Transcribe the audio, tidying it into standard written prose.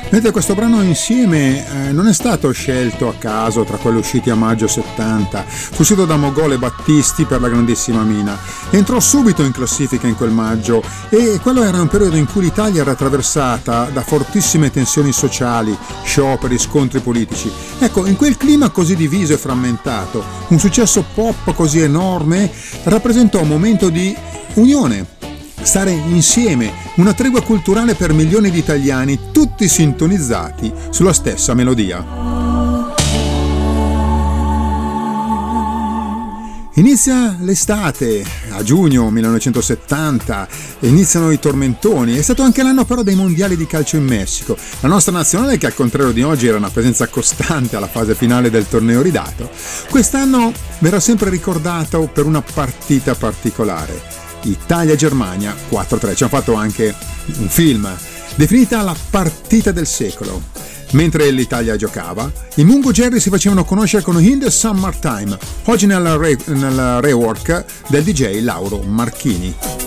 Vedete, questo brano Insieme non è stato scelto a caso tra quelli usciti a maggio 70, fu scritto da Mogol e Battisti per la grandissima Mina. Entrò subito in classifica in quel maggio e quello era un periodo in cui l'Italia era attraversata da fortissime tensioni sociali, scioperi, scontri politici. Ecco, in quel clima così diviso e frammentato, un successo pop così enorme rappresentò un momento di unione. Stare insieme, una tregua culturale per milioni di italiani, tutti sintonizzati sulla stessa melodia. Inizia l'estate, a giugno 1970, iniziano i tormentoni, è stato anche l'anno però dei mondiali di calcio in Messico. La nostra nazionale, che al contrario di oggi era una presenza costante alla fase finale del torneo ridato, quest'anno verrà sempre ricordato per una partita particolare. Italia-Germania 4-3, ci hanno fatto anche un film, definita la partita del secolo. Mentre l'Italia giocava, i Mungo Jerry si facevano conoscere con In the Summertime, oggi nella rework del DJ Lauro Marchini.